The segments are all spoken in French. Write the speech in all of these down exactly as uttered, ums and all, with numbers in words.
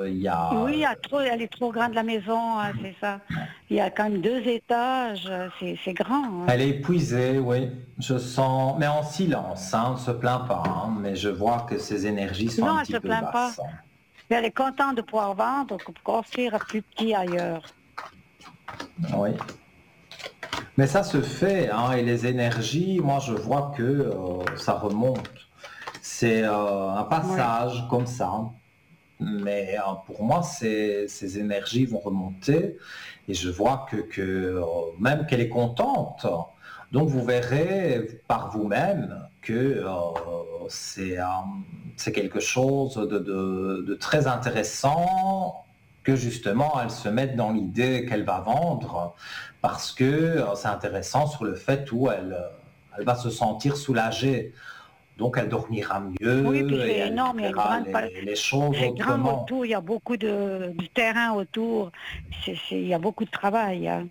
euh, il y a... Oui, il y a trop, elle est trop grande la maison, hein, c'est ça. Il y a quand même deux étages, euh, c'est c'est grand, hein. Elle est épuisée, oui. Je sens, mais en silence, hein, on ne se plaint pas, hein, mais je vois que ses énergies sont Non, un elle petit se peu plaint pas. basses, hein. Mais elle est contente de pouvoir vendre pour construire plus petit ailleurs. Oui. Mais ça se fait, hein, et les énergies, moi je vois que euh, ça remonte. C'est euh, un Oui. passage comme ça. Mais euh, pour moi, ces, ces énergies vont remonter et je vois que, que euh, même qu'elle est contente. Donc vous verrez par vous-même que euh, c'est euh, c'est quelque chose de, de- de très intéressant que justement elle se mette dans l'idée qu'elle va vendre parce que euh, c'est intéressant sur le fait où elle, euh, elle va se sentir soulagée. Donc elle dormira Oui, puis mieux et c'est elle énorme, il y a une verra grande pal- les, les choses c'est grand autrement. autour, il y a beaucoup de, du terrain autour. C'est, c'est- il y a beaucoup de travail, hein.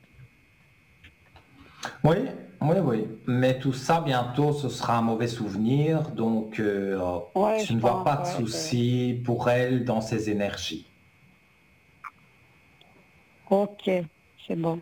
Oui, oui, oui. Mais tout ça, bientôt, ce sera un mauvais souvenir. Donc euh, Ouais, je je ne vois pense, pas de ouais, c'est... souci pour elle dans ses énergies. Ok, c'est bon.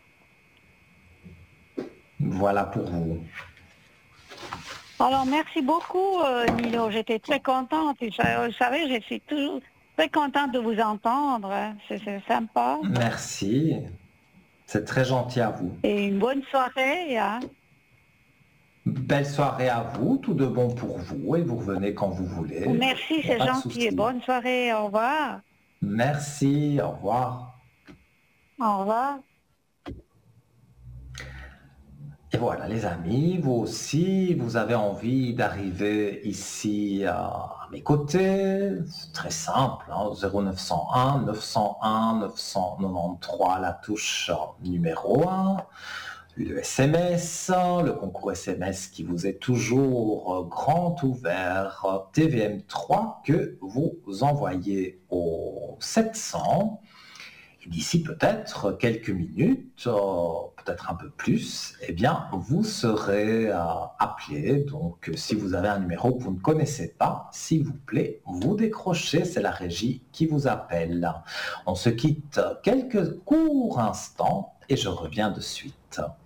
Voilà pour vous. Alors, merci beaucoup, euh, Nilo. J'étais très contente. Et ça- Vous savez, je suis toujours très contente de vous entendre, hein. C'est c'est sympa. Merci. C'est très gentil à vous. Et une bonne soirée, hein. Belle soirée à vous, tout de bon pour vous et vous revenez quand vous voulez. Merci, Il n'y a c'est pas de gentil. Et souci. bonne soirée. Au revoir. Merci, au revoir. Au revoir. Et voilà, les amis, vous aussi, vous avez envie d'arriver ici à mes côtés. C'est très simple, hein, zéro neuf cent un neuf cent un neuf cent quatre-vingt-treize, la touche numéro un. Le S M S, le concours S M S qui vous est toujours grand ouvert, T V M trois que vous envoyez au sept cents. D'ici peut-être quelques minutes, euh, peut-être un peu plus, eh bien, vous serez euh, appelé. Donc, si vous avez un numéro que vous ne connaissez pas, s'il vous plaît, vous décrochez, c'est la régie qui vous appelle. On se quitte quelques courts instants et je reviens de suite.